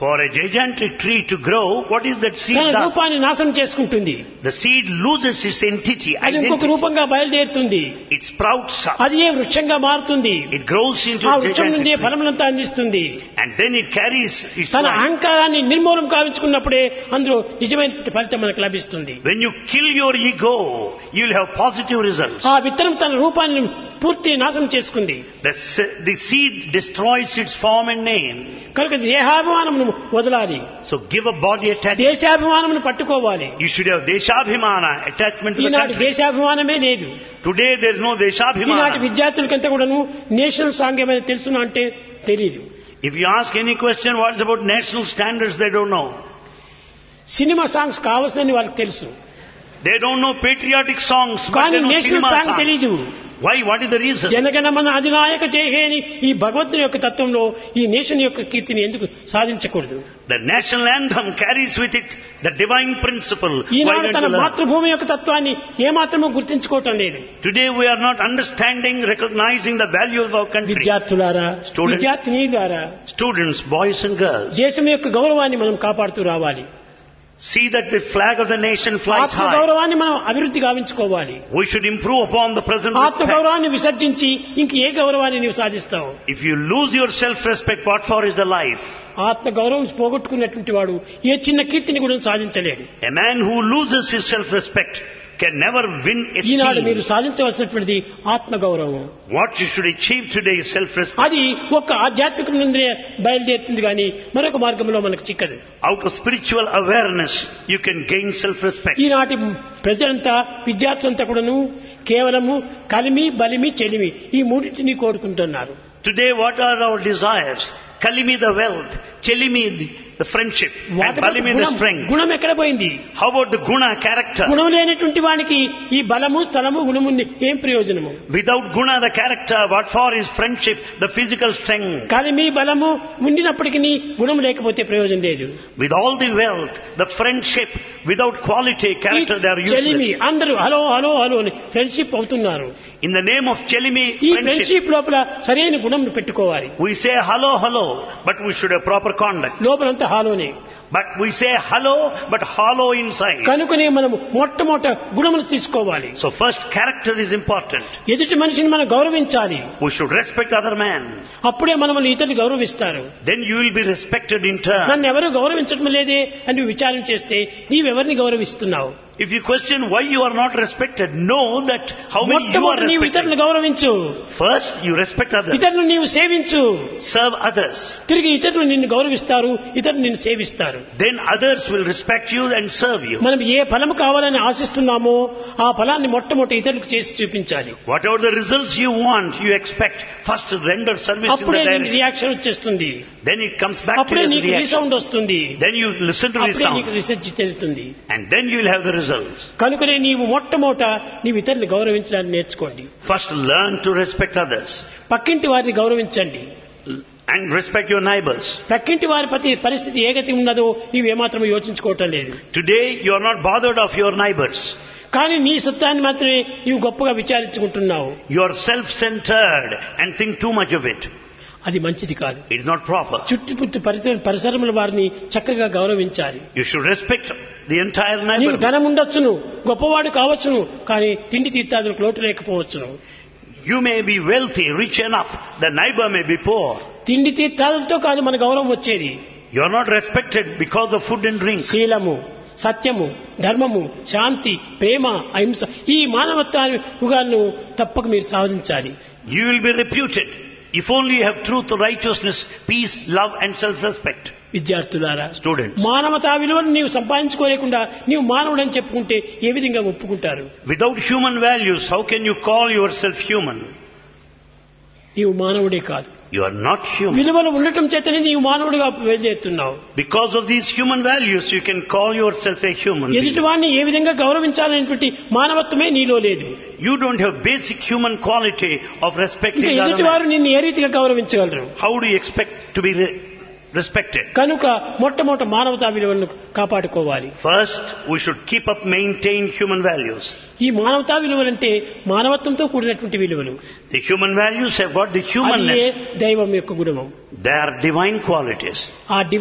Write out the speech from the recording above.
For a gigantic tree to grow, what is that seed తన does? రూపాన్ని నాశనం చేసుకుంటుంది. The seed loses its entity, అది ఇంకొక identity. రూపంగా బయలుదేరుతుంది. It sprouts up. అది ఏ వృక్షంగా మారుతుంది. It grows into ఆ a వృక్షం gigantic నుండి tree. ఫలములంతా అందిస్తుంది. And then it carries its తన life. అహంకారాన్ని నిర్మూలం కావించుకున్నప్పుడే అందులో నిజమైన ఫలితం మనకు లభిస్తుంది. When you kill your ego, you will have positive results. ఆ విత్తనం తన రూపాన్ని పూర్తి నాశనం చేసుకుంది. The seed destroys its form and name. కనుక దేహాభిమానమును వదలాలి. So give a body attachment. దేశాభిమానమును పట్టుకోవాలి. You should have deshabhimana, attachment to the ఈనాటి country. దేశాభిమానమే లేదు. Today there is no ఈనాటి deshabhimana. విద్యార్థులకంతా కూడాను నేషనల్ సాంగ్ ఏమైనా తెలుసునా అంటే తెలియదు. If you ask any question what is about national standards, they don't know. Cinema songs కావాల్సినని వాళ్ళకి తెలుసు. They don't know patriotic songs, but కానీ they know national cinema song songs. తెలీదు. Why? What is the reason? Jana Gana Mana అధినాయక జయహేని ఈ భగవంతుని యొక్క తత్వంలో ఈ nation యొక్క కీర్తిని ఎందుకు సాధించకూడదు? The national anthem carries with it the divine principle. Why Eenadu don't తన you learn? మాతృభూమి యొక్క తత్వాన్ని ఏమాత్రమూ గుర్తించుకోవటం లేదు. Today we are not understanding, recognizing the value of our country. విద్యార్థులారా, Students. విద్యార్థినీలారా, Students, boys and girls, దేశం యొక్క గౌరవాన్ని మనం కాపాడుతూ రావాలి. see that the flag of the nation flies ఆత్మ high. గౌరవాన్ని మనం అభివృద్ధి గావించుకోవాలి. We should improve upon the present ఆత్మ respect. గౌరవాన్ని విసర్జించి ఇంక ఏ గౌరవాన్ని నీవు సాధిస్తావు? If you lose your self-respect, what for is the life? ఆత్మ గౌరవం పోగొట్టుకున్నటువంటి వాడు ఏ చిన్న కీర్తిని కూడా సాధించలేడు. A man who loses his self-respect can never win ఈనాడు మీరు esteem. సాధించవలసినటువంటిది ఆత్మ గౌరవం. What you should achieve today is self-respect. అది ఒక ఆధ్యాత్మిక నుండి బయలుదేరుతుంది కానీ మరొక మార్గంలో మనకు చిక్కదు. Out of spiritual awareness, you can gain self-respect. ఈనాటి ప్రజలంతా విద్యార్థులంతా కూడాను కేవలము కలిమి బలిమి చెలిమి ఈ మూడింటిని కోరుకుంటున్నారు. Today, what are our desires? Kalimi the wealth, Chelimi the friendship, and వాటి Balimi the strength. గుణం ఎక్కడ పోయింది? How about the guna character? గుణం లేనటువంటి వానికి ఈ బలము స్థలము గుణము ఏం ప్రయోజనము? Without guna the character, what for is friendship, the physical strength? కలిమి బలము ఉండినప్పటికీ గుణం లేకపోతే ప్రయోజనం లేదు. With all the wealth, the friendship, without quality, character, they are చెలిమి useless. అందరూ హలో హలో హలో అని ఫ్రెండ్షిప్ అవుతున్నారు. In the name of Chelimi ఈ friendship, ఫ్రెండ్షిప్ లోపల సరైన గుణం పెట్టుకోవాలి. we say hello, hello, but we should have proper conduct. లోపలంతా హాలోనే. But we say hello, but hollow inside. కనుకనే మనము మొట్టమొదట గుణములు తీసుకోవాలి. So first, character is important. ఎదుటి మనిషిని మనం గౌరవించాలి. We should respect other man. అప్పుడే మనల్ని ఇతరులు గౌరవిస్తారు. Then you will be respected in turn. నన్ను ఎవరు గౌరవించడం లేదే అని నువ్వు విచారం చేస్తే నీవెవరిని గౌరవిస్తున్నావు? If you question why you are not respected, know that how many you are మొట్టమొదటి నీవు ఇతరులను respected. గౌరవించు. First, you respect others. ఇతరులను నీవు సేవించు. Serve others. తిరిగి ఇతరులు నిన్ను గౌరవిస్తారు, ఇతరులు నిన్ను సేవిస్తారు. Then others will respect you and serve you. మనం ఏ ఫలము కావాలని ఆశిస్తున్నామో ఆ ఫలాన్ని మొట్టమొదటి ఇతరులకు చేసి చూపించాలి. Whatever the results you want, you expect, first render service in అప్పుడే the నీకు direction. రియాక్షన్ వచ్చేస్తుంది. Then it comes back to అప్పుడే the నీకు reaction. రీసౌండ్ వస్తుంది. Then you listen to the అప్పుడే నీకు sound. రీసెర్చ్ తెలుస్తుంది. And then you will have the results. కనుకనే నీవు మొట్టమొదట నీవు ఇతరులు గౌరవించడానికి నేర్చుకోండి. First, learn to respect others. పక్కింటి వారిని గౌరవించండి. And respect your neighbors. పక్కింటి వారి పరిస్థితి ఏ గతి ఉన్నదో నీవు ఏమాత్రం యోచించుకోవటం లేదు. Today, you are not bothered of your neighbors. కానీ నీ సత్యాన్ని మాత్రమే నీవు గొప్పగా విచారించుకుంటున్నావు. You are self-centered and think too much of it. అది మంచిది కాదు. It is not proper. చుట్టుపుట్టు పరిసరముల వారిని చక్కగా గౌరవించాలి. You should respect the entire నీకు neighborhood. ధనం ఉండొచ్చును, గొప్పవాడు కావచ్చును, కానీ తిండి తీర్థాదులకు లోటు లేకపోవచ్చును. You may be wealthy, rich enough. The neighbor may be poor. తిండి తీర్థాలతో కాదు మన గౌరవం వచ్చేది. You are not respected because of food and drink. శీలము, సత్యము, ధర్మము, శాంతి, ప్రేమ, అహింస ఈ మానవత్వాన్ని తప్పక మీరు సాధించాలి. You will be reputed if only you have truth, righteousness, peace, love and self-respect. విద్యార్థులారా, Students, మానవతా విలువను నీవు సంపాదించుకోలేకుండా నీవు మానవుడని చెప్పుకుంటే ఏ విధంగా ఒప్పుకుంటారు? without human values, how can you call yourself human? నీవు మానవుడే కాదు. You are not human. విలువలు ఉండటం చేతనే నీవు మానవుడిగా బయలుదేరుతున్నావు. Because of these human values, you can call yourself a human being. ఎదుటివాడిని ఏ విధంగా గౌరవించాలనేటువంటి మానవత్వమే నీలో లేదు. You don't have basic human quality of respecting ఇంకా other ఎదుటివారు man. నిన్ను ఏ రీతిగా గౌరవించగలరు? How do you expect to be respected? కనుక మొట్టమొదట మానవతా విలువలను కాపాడుకోవాలి. First, we should keep up, maintain human values. ఈ మానవతా విలువలంటే మానవత్వంతో కూడినటువంటి విలువలు. The human values have got the అది humanness. దైవం యొక్క గుణము. They are divine qualities. ఆ